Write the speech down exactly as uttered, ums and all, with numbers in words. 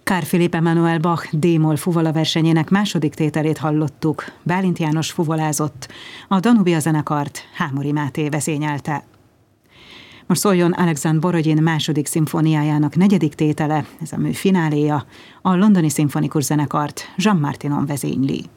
Carl Philipp Emanuel Bach D-moll fuvola versenyének második tételét hallottuk. Bálint János fuvolázott, a Danubia zenekart Hámori Máté vezényelte. Most szóljon Alexandre Borodin második szimfóniájának negyedik tétele, ez a mű fináléja, a Londoni Szimfonikus Zenekart Jean Martinon vezényli.